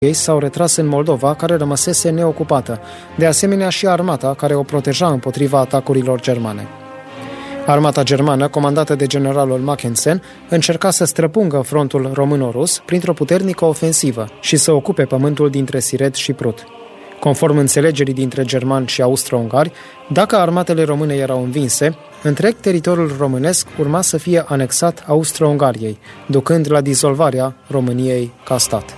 ei s-au retras în Moldova, care rămăsese neocupată, de asemenea și armata, care o proteja împotriva atacurilor germane. Armata germană, comandată de generalul Mackensen, încerca să străpungă frontul româno-rus printr-o puternică ofensivă și să ocupe pământul dintre Siret și Prut. Conform înțelegerii dintre germani și austro-ungari, dacă armatele române erau învinse, întreg teritoriul românesc urma să fie anexat Austro-Ungariei, ducând la dizolvarea României ca stat.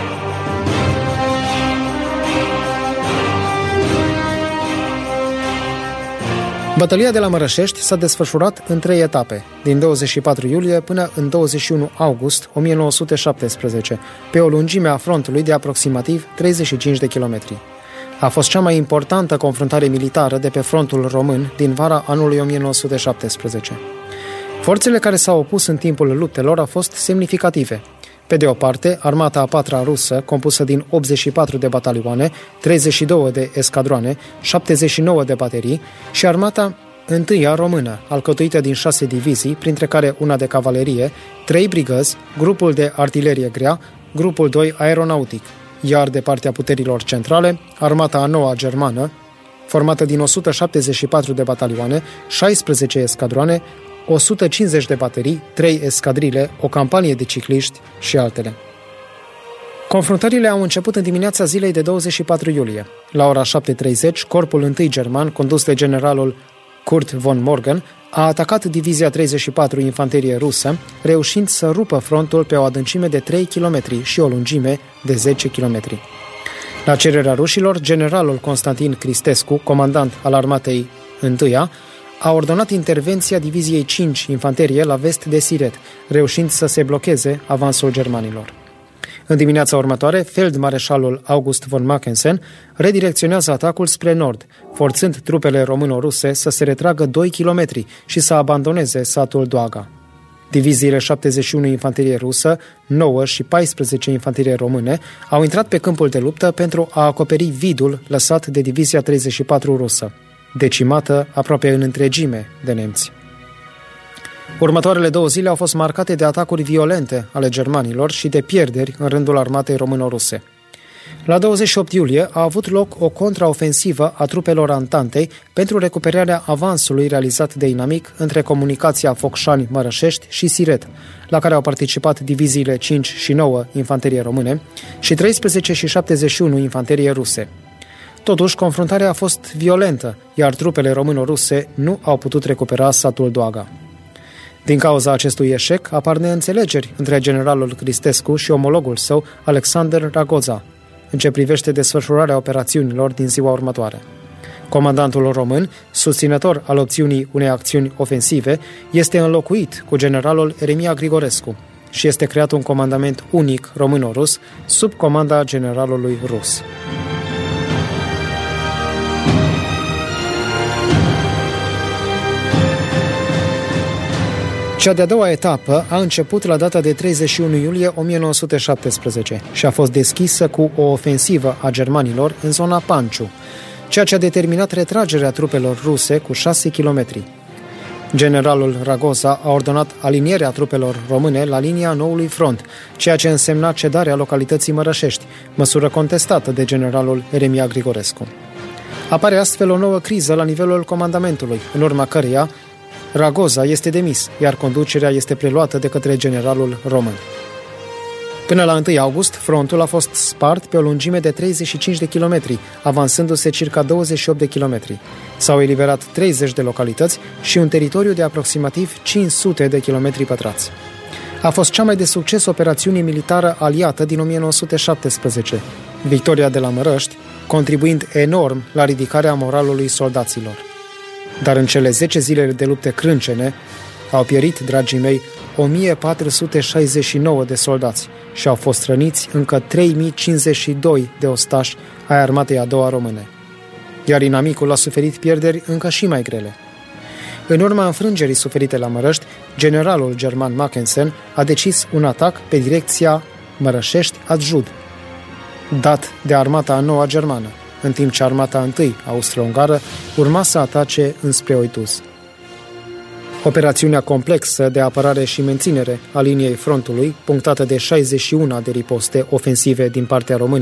Bătălia de la Mărășești s-a desfășurat în 3 etape, din 24 iulie până în 21 august 1917, pe o lungime a frontului de aproximativ 35 de kilometri. A fost cea mai importantă confruntare militară de pe frontul român din vara anului 1917. Forțele care s-au opus în timpul luptelor au fost semnificative. Pe de o parte, armata a patra rusă, compusă din 84 de batalioane, 32 de escadroane, 79 de baterii, și armata întâia română, alcătuită din 6 divizii, printre care una de cavalerie, 3 brigăzi, grupul de artilerie grea, grupul 2 aeronautic, iar de partea puterilor centrale, armata a noua germană, formată din 174 de batalioane, 16 escadroane, 150 de baterii, 3 escadrile, o campanie de cicliști și altele. Confruntările au început în dimineața zilei de 24 iulie. La ora 7:30, corpul întâi german, condus de generalul Kurt von Morgan, a atacat divizia 34 infanterie rusă, reușind să rupă frontul pe o adâncime de 3 km și o lungime de 10 km. La cererea rușilor, generalul Constantin Cristescu, comandant al armatei întâia, a ordonat intervenția diviziei 5 infanterie la vest de Siret, reușind să se blocheze avansul germanilor. În dimineața următoare, feldmareșalul August von Mackensen redirecționează atacul spre nord, forțând trupele româno-ruse să se retragă 2 km și să abandoneze satul Doaga. Diviziile 71 infanterie rusă, 9 și 14 infanterie române au intrat pe câmpul de luptă pentru a acoperi vidul lăsat de divizia 34 rusă, decimată aproape în întregime de nemți. Următoarele 2 zile au fost marcate de atacuri violente ale germanilor și de pierderi în rândul armatei româno-ruse. La 28 iulie a avut loc o contraofensivă a trupelor Antantei pentru recuperarea avansului realizat de inamic între comunicația Focșani-Mărășești și Siret, la care au participat diviziile 5 și 9 infanterie române și 13 și 71 infanterie ruse. Totuși, confruntarea a fost violentă, iar trupele româno-ruse nu au putut recupera satul Doaga. Din cauza acestui eșec, apar neînțelegeri între generalul Cristescu și omologul său, Alexander Ragoza, în ce privește desfășurarea operațiunilor din ziua următoare. Comandantul român, susținător al opțiunii unei acțiuni ofensive, este înlocuit cu generalul Eremia Grigorescu și este creat un comandament unic româno-rus sub comanda generalului rus. Cea de-a doua etapă a început la data de 31 iulie 1917 și a fost deschisă cu o ofensivă a germanilor în zona Panciu, ceea ce a determinat retragerea trupelor ruse cu 6 km. Generalul Ragoza a ordonat alinierea trupelor române la linia noului front, ceea ce însemna cedarea localității Mărășești, măsură contestată de generalul Eremia Grigorescu. Apare astfel o nouă criză la nivelul comandamentului, în urma căreia Ragoza este demis, iar conducerea este preluată de către generalul român. Până la 1 august, frontul a fost spart pe o lungime de 35 de kilometri, avansându-se circa 28 de kilometri. S-au eliberat 30 de localități și un teritoriu de aproximativ 500 de kilometri pătrați. A fost cea mai de succes operațiune militară aliată din 1917, victoria de la Mărăști, contribuind enorm la ridicarea moralului soldaților. Dar în cele 10 zile de lupte crâncene au pierit, dragii mei, 1469 de soldați și au fost răniți încă 3052 de ostași ai armatei a doua române. Iar inamicul a suferit pierderi încă și mai grele. În urma înfrângerii suferite la Mărăști, generalul german Mackensen a decis un atac pe direcția Mărășești-Adjud, dat de armata a noua germană, în timp ce armata întâi austro-ungară urma să atace înspre Oituz. Operațiunea complexă de apărare și menținere a liniei frontului, punctată de 61 de riposte ofensive din partea României,